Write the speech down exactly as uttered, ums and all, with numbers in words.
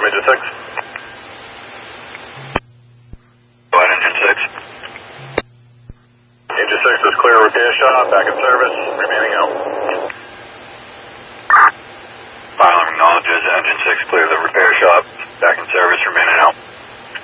Engine six. Go ahead, Engine six. Engine six is clear, repair shop, back in service, remaining out.